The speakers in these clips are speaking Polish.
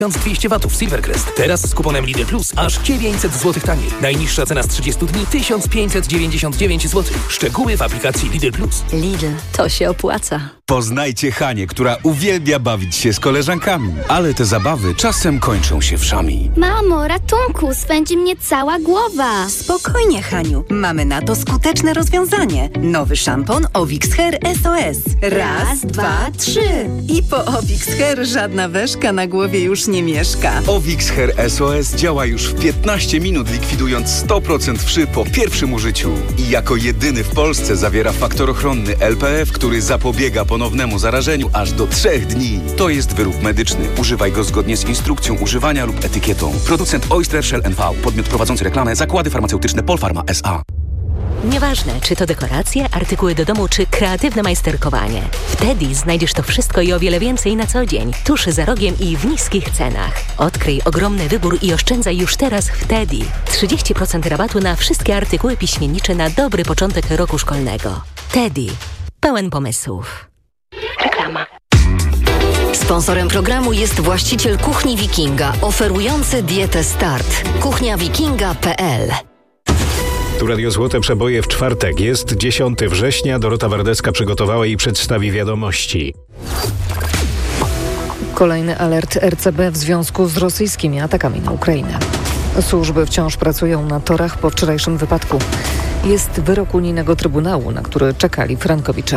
1200 watów Silvercrest. Teraz z kuponem Lidl Plus aż 900 zł taniej. Najniższa cena z 30 dni 1599 zł. Szczegóły w aplikacji Lidl Plus. Lidl, to się opłaca. Poznajcie Hanię, która uwielbia bawić się z koleżankami. Ale te zabawy czasem kończą się wszami. Mamo, ratunku, swędzi mnie cała głowa. Spokojnie, Haniu. Mamy na to skuteczne rozwiązanie. Nowy szampon Ovix Hair SOS. Raz, dwa, trzy. I po Ovix Hair żadna weszka na głowie już nie mieszka. Ovix Hair SOS działa już w 15 minut, likwidując 100% wszy po pierwszym użyciu. I jako jedyny w Polsce zawiera faktor ochronny LPF, który zapobiega ponownemu zarażeniu aż do 3 dni. To jest wyrób medyczny. Używaj go zgodnie z instrukcją używania lub etykietą. Producent Oyster Shell NV. Podmiot prowadzący reklamę Zakłady Farmaceutyczne Polpharma S.A. Nieważne, czy to dekoracje, artykuły do domu, czy kreatywne majsterkowanie. W Teddy znajdziesz to wszystko i o wiele więcej na co dzień. Tuż za rogiem i w niskich cenach. Odkryj ogromny wybór i oszczędzaj już teraz w Teddy. 30% rabatu na wszystkie artykuły piśmiennicze na dobry początek roku szkolnego. Teddy. Pełen pomysłów. Reklama. Sponsorem programu jest właściciel Kuchni Wikinga, oferujący dietę Start. kuchniawikinga.pl. Tu Radio Złote Przeboje w czwartek. Jest 10 września. Dorota Wardecka przygotowała i przedstawi wiadomości. Kolejny alert RCB w związku z rosyjskimi atakami na Ukrainę. Służby wciąż pracują na torach po wczorajszym wypadku. Jest wyrok unijnego trybunału, na który czekali frankowicze.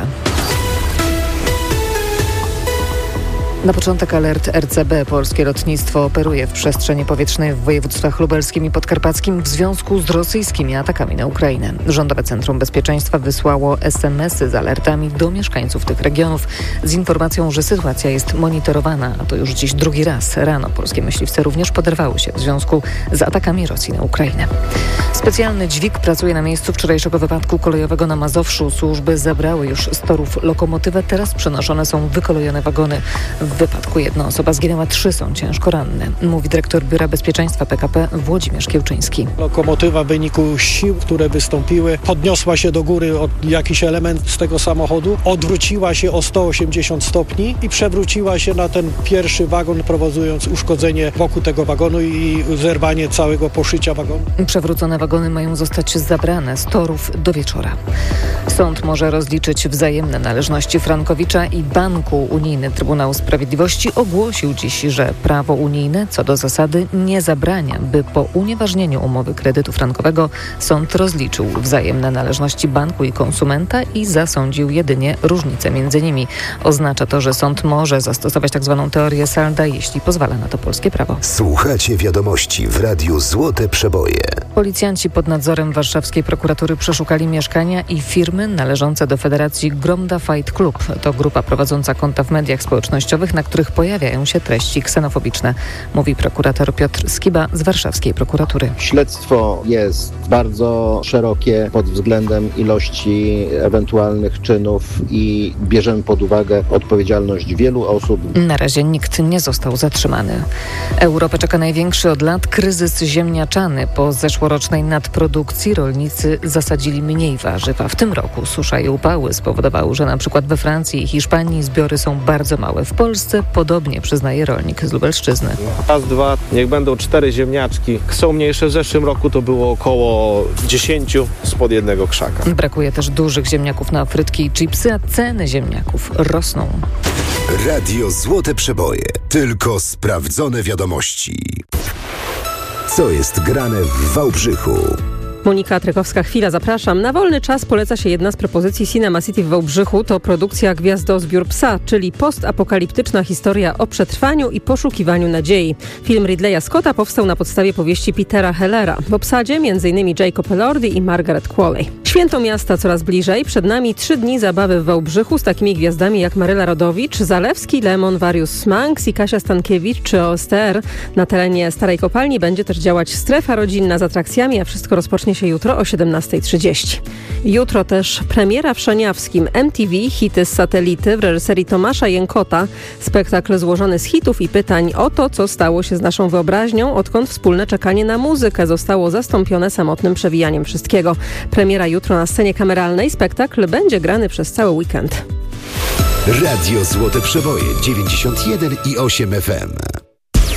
Na początek alert RCB. Polskie lotnictwo operuje w przestrzeni powietrznej w województwach lubelskim i podkarpackim w związku z rosyjskimi atakami na Ukrainę. Rządowe Centrum Bezpieczeństwa wysłało SMS-y z alertami do mieszkańców tych regionów z informacją, że sytuacja jest monitorowana, a to już dziś drugi raz. Rano polskie myśliwce również poderwały się w związku z atakami Rosji na Ukrainę. Specjalny dźwig pracuje na miejscu wczorajszego wypadku kolejowego na Mazowszu. Służby zabrały już z torów lokomotywę, teraz przenoszone są wykolejone wagony. W wypadku jedna osoba zginęła, 3 są ciężko ranne, mówi dyrektor Biura Bezpieczeństwa PKP Włodzimierz Kiełczyński. Lokomotywa w wyniku sił, które wystąpiły, podniosła się do góry od jakiś element z tego samochodu, odwróciła się o 180 stopni i przewróciła się na ten pierwszy wagon, prowokując uszkodzenie wokół tego wagonu i zerwanie całego poszycia wagonu. Przewrócone wagony mają zostać zabrane z torów do wieczora. Sąd może rozliczyć wzajemne należności Frankowicza i banku. Unijny Trybunał Sprawiedliwości ogłosił dziś, że prawo unijne co do zasady nie zabrania, by po unieważnieniu umowy kredytu frankowego sąd rozliczył wzajemne należności banku i konsumenta i zasądził jedynie różnicę między nimi. Oznacza to, że sąd może zastosować tzw. teorię salda, jeśli pozwala na to polskie prawo. Słuchacie wiadomości w Radiu Złote Przeboje. Policjanci pod nadzorem warszawskiej prokuratury przeszukali mieszkania i firmy należące do Federacji Gromda Fight Club. To grupa prowadząca konta w mediach społecznościowych, na których pojawiają się treści ksenofobiczne, mówi prokurator Piotr Skiba z warszawskiej prokuratury. Śledztwo jest bardzo szerokie pod względem ilości ewentualnych czynów i bierzemy pod uwagę odpowiedzialność wielu osób. Na razie nikt nie został zatrzymany. Europę czeka największy od lat kryzys ziemniaczany. Po zeszłorocznej nadprodukcji rolnicy zasadzili mniej warzywa. W tym roku susza i upały spowodowały, że na przykład we Francji i Hiszpanii zbiory są bardzo małe. W Polsce podobnie, przyznaje rolnik z Lubelszczyzny. Raz, dwa, niech będą 4 ziemniaczki. Są mniejsze. W zeszłym roku to było około 10 spod jednego krzaka. Brakuje też dużych ziemniaków na frytki i chipsy, a ceny ziemniaków rosną. Radio Złote Przeboje. Tylko sprawdzone wiadomości. Co jest grane w Wałbrzychu? Monika Trykowska-Chwila, zapraszam. Na wolny czas poleca się jedna z propozycji Cinema City w Wałbrzychu. To produkcja Gwiazdozbiór psa, czyli postapokaliptyczna historia o przetrwaniu i poszukiwaniu nadziei. Film Ridleya Scotta powstał na podstawie powieści Petera Hellera. W obsadzie m.in. Jacob Elordi i Margaret Qualley. Święto miasta coraz bliżej. Przed nami 3 dni zabawy w Wałbrzychu z takimi gwiazdami jak Maryla Rodowicz, Zalewski, Lemon, Warius Manx i Kasia Stankiewicz czy OSTR. Na terenie Starej Kopalni będzie też działać strefa rodzinna z atrakcjami, a wszystko rozpocznie się jutro o 17:30. Jutro też premiera w Szaniawskim. MTV, hity z satelity w reżyserii Tomasza Jękota. Spektakl złożony z hitów i pytań o to, co stało się z naszą wyobraźnią, odkąd wspólne czekanie na muzykę zostało zastąpione samotnym przewijaniem wszystkiego. Premiera jutro na scenie kameralnej. Spektakl będzie grany przez cały weekend. Radio Złote Przeboje 91,8 FM.